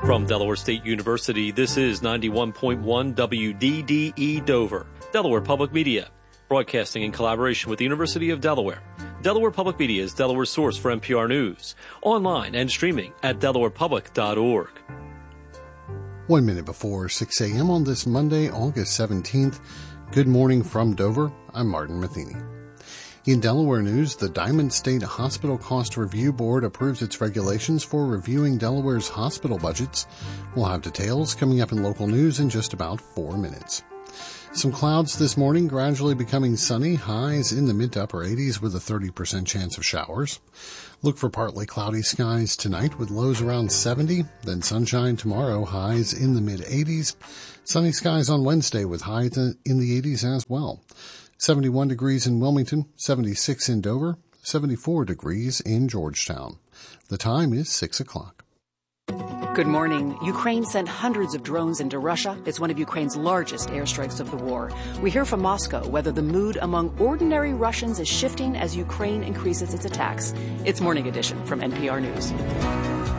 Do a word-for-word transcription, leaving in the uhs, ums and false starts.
From Delaware State University, this is ninety-one point one W D D E Dover, Delaware Public Media, broadcasting in collaboration with the University of Delaware. Delaware Public Media is Delaware's source for N P R News, online and streaming at delaware public dot org. One minute before six a.m. on this Monday, August seventeenth. Good morning from Dover. I'm Martin Matheny. In Delaware news, the Diamond State Hospital Cost Review Board approves its regulations for reviewing Delaware's hospital budgets. We'll have details coming up in local news in just about four minutes. Some clouds this morning, gradually becoming sunny, highs in the mid to upper eighties with a thirty percent chance of showers. Look for partly cloudy skies tonight with lows around seventy, then sunshine tomorrow, highs in the mid eighties. Sunny skies on Wednesday with highs in the eighties as well. seventy-one degrees in Wilmington, seventy-six in Dover, seventy-four degrees in Georgetown. The time is six o'clock. Good morning. Ukraine sent hundreds of drones into Russia. It's one of Ukraine's largest airstrikes of the war. We hear from Moscow whether the mood among ordinary Russians is shifting as Ukraine increases its attacks. It's Morning Edition from N P R News.